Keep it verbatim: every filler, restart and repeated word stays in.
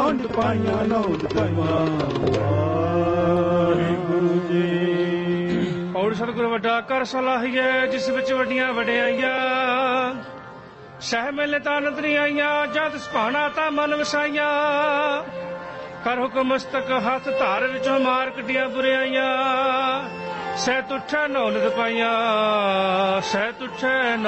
ਨੌਂਦ ਪਾਈਆਂ ਨੌਂਦ ਪਾਈਆਂ। ਵਾਹਿਗੁਰੂ ਜੀ। ਔਰ ਸਤਿਗੁਰ ਵੱਡਾ ਕਰ ਸਲਾਹੀਏ ਜਿਸ ਵਿੱਚ ਵੱਡੀਆਂ ਵਡਿਆਈਆਂ। ਸਹਿ ਮੇਲੇ ਤਾਂ ਆਨੰਦ ਨਹੀਂ ਆਈਆਂ ਜਦ ਸੁਭਾਣਾ ਤਾਂ ਮਨ ਵਸਾਈਆਂ। ਕਰ ਹੁਕਮ ਮਸਤਕ ਹੱਥ ਧਾਰ ਵਿੱਚੋਂ ਮਾਰ ਕੱਢੀਆਂ ਬੁਰਿਆਈਆਂ। ਸਹਿ ਤੁਠੈ ਨੌ ਨਿਤ ਪਾਈਆਂ ਸਹਿ ਤੁਠੈ